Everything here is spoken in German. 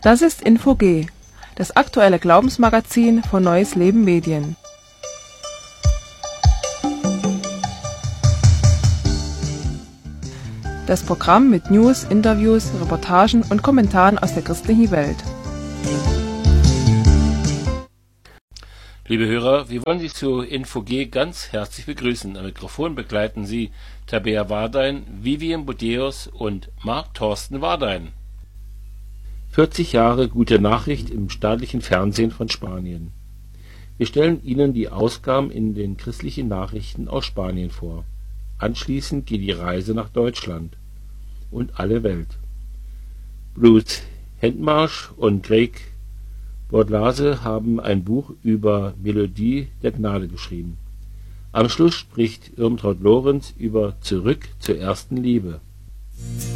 Das ist Info-G, das aktuelle Glaubensmagazin von Neues Leben Medien. Das Programm mit News, Interviews, Reportagen und Kommentaren aus der christlichen Welt. Liebe Hörer, wir wollen Sie zu Info-G ganz herzlich begrüßen. Am Mikrofon begleiten Sie Tabea Wardein, Vivian Budeus und Marc Thorsten Wardein. 40 Jahre gute Nachricht im staatlichen Fernsehen von Spanien. Wir stellen Ihnen die Ausgaben in den christlichen Nachrichten aus Spanien vor. Anschließend geht die Reise nach Deutschland und alle Welt. Bruce Hendmarsh und Greg Bordlase haben ein Buch über Melodie der Gnade geschrieben. Am Schluss spricht Irmtraud Lorenz über Zurück zur ersten Liebe.